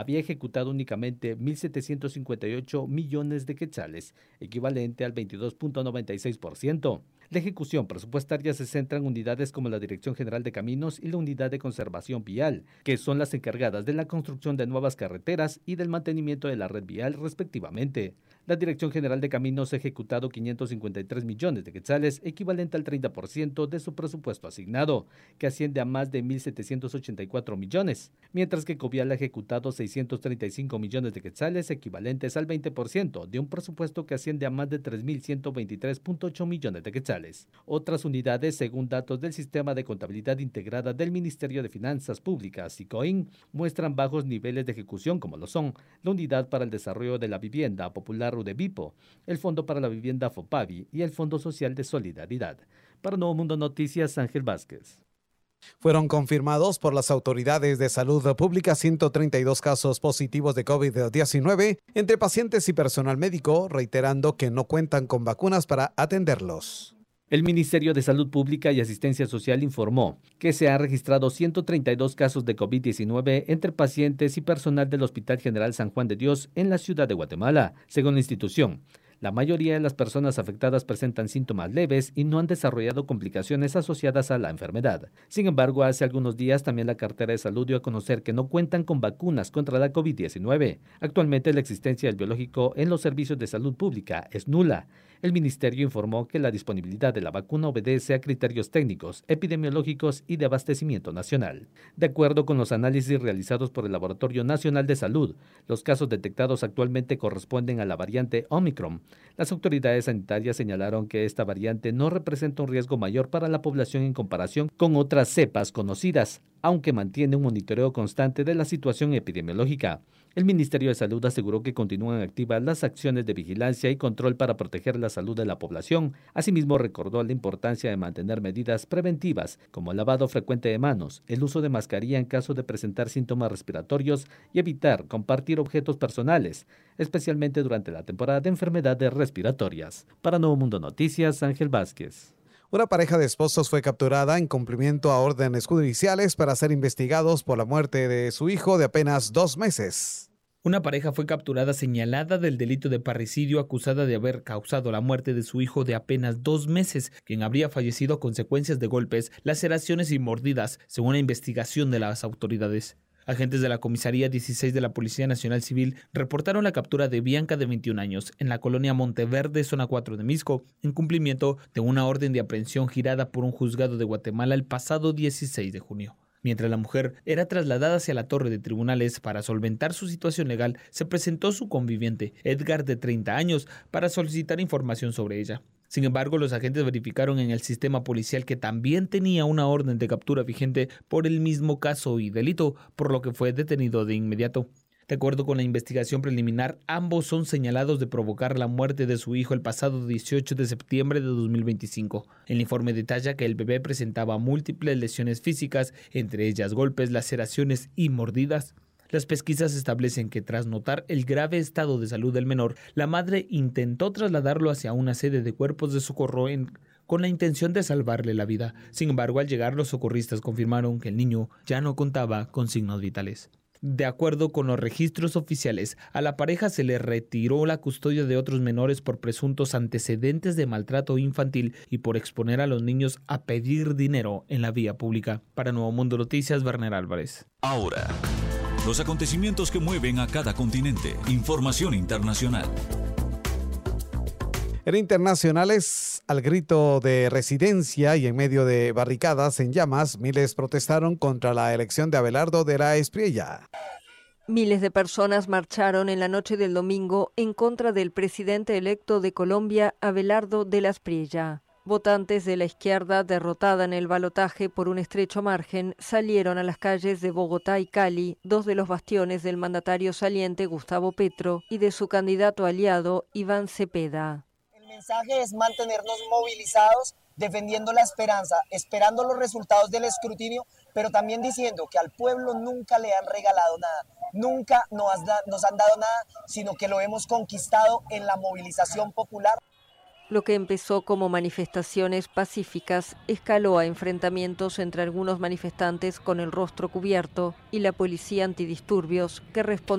había ejecutado únicamente 1.758 millones de quetzales, equivalente al 22.96%. La ejecución presupuestaria se centra en unidades como la Dirección General de Caminos y la Unidad de Conservación Vial, que son las encargadas de la construcción de nuevas carreteras y del mantenimiento de la red vial, respectivamente. La Dirección General de Caminos ha ejecutado 553 millones de quetzales, equivalente al 30% de su presupuesto asignado, que asciende a más de 1.784 millones, mientras que Covial ha ejecutado 635 millones de quetzales, equivalentes al 20% de un presupuesto que asciende a más de 3.123.8 millones de quetzales. Otras unidades, según datos del Sistema de Contabilidad Integrada del Ministerio de Finanzas Públicas, SICOIN, muestran bajos niveles de ejecución, como lo son la Unidad para el Desarrollo de la Vivienda Popular UDEVIPO, el Fondo para la Vivienda FOPAVI y el Fondo Social de Solidaridad. Para Nuevo Mundo Noticias, Ángel Vázquez. Fueron confirmados por las autoridades de salud pública 132 casos positivos de COVID-19 entre pacientes y personal médico, reiterando que no cuentan con vacunas para atenderlos. El Ministerio de Salud Pública y Asistencia Social informó que se han registrado 132 casos de COVID-19 entre pacientes y personal del Hospital General San Juan de Dios en la ciudad de Guatemala, según la institución. La mayoría de las personas afectadas presentan síntomas leves y no han desarrollado complicaciones asociadas a la enfermedad. Sin embargo, hace algunos días también la cartera de salud dio a conocer que no cuentan con vacunas contra la COVID-19. Actualmente la existencia del biológico en los servicios de salud pública es nula. El ministerio informó que la disponibilidad de la vacuna obedece a criterios técnicos, epidemiológicos y de abastecimiento nacional. De acuerdo con los análisis realizados por el Laboratorio Nacional de Salud, los casos detectados actualmente corresponden a la variante Omicron. Las autoridades sanitarias señalaron que esta variante no representa un riesgo mayor para la población en comparación con otras cepas conocidas, aunque mantiene un monitoreo constante de la situación epidemiológica. El Ministerio de Salud aseguró que continúan activas las acciones de vigilancia y control para proteger la salud de la población. Asimismo, recordó la importancia de mantener medidas preventivas como el lavado frecuente de manos, el uso de mascarilla en caso de presentar síntomas respiratorios y evitar compartir objetos personales, especialmente durante la temporada de enfermedades respiratorias. Para Nuevo Mundo Noticias, Ángel Vázquez. Una pareja de esposos fue capturada en cumplimiento a órdenes judiciales para ser investigados por la muerte de su hijo de apenas 2 meses. Una pareja fue capturada señalada del delito de parricidio, acusada de haber causado la muerte de su hijo de apenas 2 meses, quien habría fallecido a consecuencias de golpes, laceraciones y mordidas, según la investigación de las autoridades. Agentes de la Comisaría 16 de la Policía Nacional Civil reportaron la captura de Bianca, de 21 años, en la colonia Monteverde, zona 4 de Misco, en cumplimiento de una orden de aprehensión girada por un juzgado de Guatemala el pasado 16 de junio. Mientras la mujer era trasladada hacia la torre de tribunales para solventar su situación legal, se presentó su conviviente, Edgar, de 30 años, para solicitar información sobre ella. Sin embargo, los agentes verificaron en el sistema policial que también tenía una orden de captura vigente por el mismo caso y delito, por lo que fue detenido de inmediato. De acuerdo con la investigación preliminar, ambos son señalados de provocar la muerte de su hijo el pasado 18 de septiembre de 2025. El informe detalla que el bebé presentaba múltiples lesiones físicas, entre ellas golpes, laceraciones y mordidas. Las pesquisas establecen que tras notar el grave estado de salud del menor, la madre intentó trasladarlo hacia una sede de cuerpos de socorro con la intención de salvarle la vida. Sin embargo, al llegar, los socorristas confirmaron que el niño ya no contaba con signos vitales. De acuerdo con los registros oficiales, a la pareja se le retiró la custodia de otros menores por presuntos antecedentes de maltrato infantil y por exponer a los niños a pedir dinero en la vía pública. Para Nuevo Mundo Noticias, Werner Álvarez. Ahora, los acontecimientos que mueven a cada continente. Información internacional. En internacionales, al grito de residencia y en medio de barricadas en llamas, miles protestaron contra la elección de Abelardo de la Espriella. Miles de personas marcharon en la noche del domingo en contra del presidente electo de Colombia, Abelardo de la Espriella. Votantes de la izquierda, derrotada en el balotaje por un estrecho margen, salieron a las calles de Bogotá y Cali, dos de los bastiones del mandatario saliente Gustavo Petro y de su candidato aliado Iván Cepeda. El mensaje es mantenernos movilizados, defendiendo la esperanza, esperando los resultados del escrutinio, pero también diciendo que al pueblo nunca le han regalado nada, nunca nos han dado nada, sino que lo hemos conquistado en la movilización popular. Lo que empezó como manifestaciones pacíficas escaló a enfrentamientos entre algunos manifestantes con el rostro cubierto y la policía antidisturbios, que respondió